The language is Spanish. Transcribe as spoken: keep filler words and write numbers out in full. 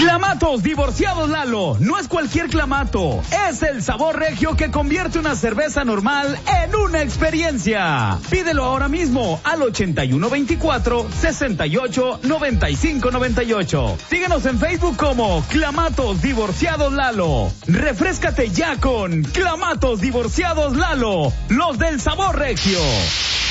Clamatos Divorciados Lalo, no es cualquier clamato, es el sabor regio que convierte una cerveza normal en una experiencia. Pídelo ahora mismo al ochenta y uno veinticuatro, sesenta y ocho, noventa y cinco noventa y ocho. Síguenos en Facebook como Clamatos Divorciados Lalo. Refréscate ya con Clamatos Divorciados Lalo, los del sabor regio.